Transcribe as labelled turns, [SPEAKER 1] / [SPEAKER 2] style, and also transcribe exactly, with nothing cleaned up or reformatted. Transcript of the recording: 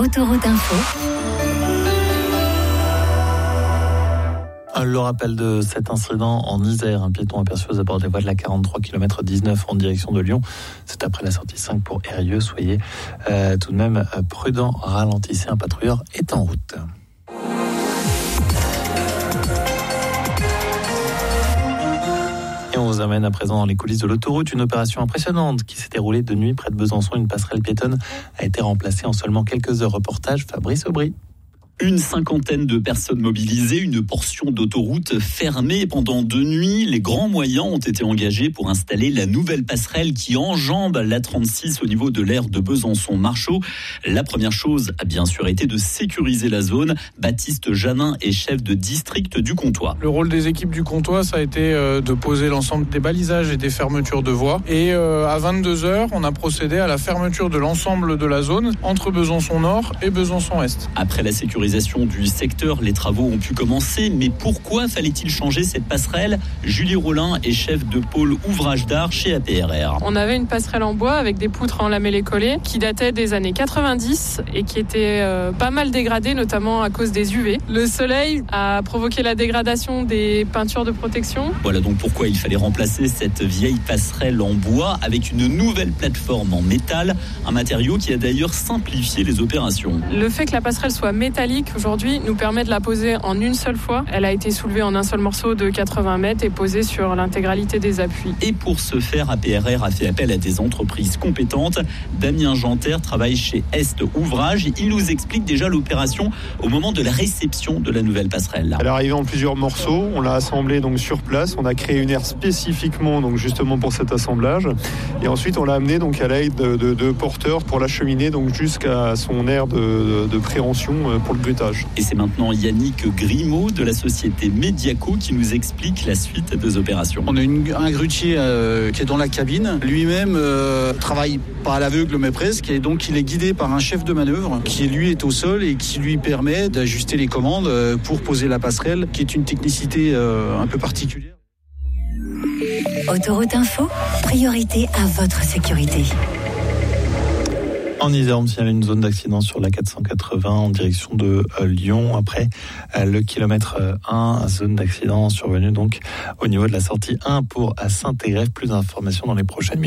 [SPEAKER 1] Autoroute Info.
[SPEAKER 2] Le rappel de cet incident en Isère, un piéton aperçu aux abords des voies de la quarante-trois kilomètres dix-neuf en direction de Lyon. C'est après la sortie cinq pour Eyrieux. Soyez euh, tout de même prudents, ralentissez, un patrouilleur est en route. Et on vous amène à présent dans les coulisses de l'autoroute. Une opération impressionnante qui s'est déroulée de nuit près de Besançon. Une passerelle piétonne a été remplacée en seulement quelques heures. Reportage Fabrice Aubry.
[SPEAKER 3] Une cinquantaine de personnes mobilisées, une portion d'autoroute fermée pendant deux nuits. Les grands moyens ont été engagés pour installer la nouvelle passerelle qui enjambe l'A trente-six au niveau de l'aire de Besançon-Marchaux. La première chose a bien sûr été de sécuriser la zone. Baptiste Janin est chef de district du Comtois.
[SPEAKER 4] Le rôle des équipes du Comtois, ça a été de poser l'ensemble des balisages et des fermetures de voies. Et à vingt-deux heures, on a procédé à la fermeture de l'ensemble de la zone entre Besançon-Nord et Besançon-Est.
[SPEAKER 3] Après la sécurisation du secteur, les travaux ont pu commencer, mais pourquoi fallait-il changer cette passerelle ? Julie Rollin est chef de pôle ouvrage d'art chez A P R R.
[SPEAKER 5] On avait une passerelle en bois avec des poutres en lamellé collé qui datait des années quatre-vingt-dix et qui était euh, pas mal dégradée, notamment à cause des U V. Le soleil a provoqué la dégradation des peintures de protection.
[SPEAKER 3] Voilà donc pourquoi il fallait remplacer cette vieille passerelle en bois avec une nouvelle plateforme en métal, un matériau qui a d'ailleurs simplifié les opérations.
[SPEAKER 5] Le fait que la passerelle soit métallique aujourd'hui nous permet de la poser en une seule fois. Elle a été soulevée en un seul morceau de quatre-vingts mètres et posée sur l'intégralité des appuis.
[SPEAKER 3] Et pour ce faire, A P R R a fait appel à des entreprises compétentes. Damien Janter travaille chez Est Ouvrage. Il nous explique déjà l'opération au moment de la réception de la nouvelle passerelle.
[SPEAKER 6] Elle est arrivée en plusieurs morceaux. On l'a assemblée donc sur place. On a créé une aire spécifiquement donc justement pour cet assemblage. Et ensuite, on l'a amenée donc à l'aide de, de, de porteurs pour l'acheminer donc jusqu'à son aire de, de, de préhension pour le bruitage.
[SPEAKER 3] Et c'est maintenant Yannick Grimaud de la société Mediaco qui nous explique la suite des opérations.
[SPEAKER 7] On a une, un grutier euh, qui est dans la cabine. Lui-même euh, travaille pas à l'aveugle mais presque, et donc il est guidé par un chef de manœuvre qui lui est au sol et qui lui permet d'ajuster les commandes euh, pour poser la passerelle, qui est une technicité euh, un peu particulière.
[SPEAKER 1] Autoroute Info, priorité à votre sécurité.
[SPEAKER 2] En Isère, on signale une zone d'accident sur la quatre cent quatre-vingts en direction de euh, Lyon. Après euh, le kilomètre un, zone d'accident survenue donc au niveau de la sortie un pour Saint-Égrève. Plus d'informations dans les prochaines minutes.